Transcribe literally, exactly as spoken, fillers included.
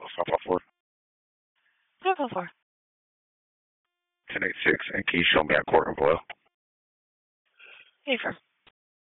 five five four. five five four. ten eighty-six, and can you show me at court of oil? Hey, firm.